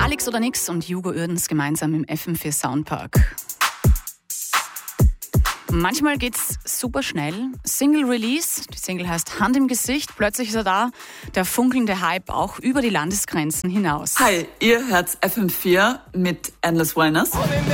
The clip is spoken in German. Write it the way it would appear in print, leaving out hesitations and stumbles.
Alex oder Nix und Hugo Uerdens gemeinsam im FM4 Soundpark. Manchmal geht's super schnell. Single Release, die Single heißt Hand im Gesicht. Plötzlich ist er da, der funkelnde Hype auch über die Landesgrenzen hinaus. Hi, ihr hört FM4 mit Endless Wellness.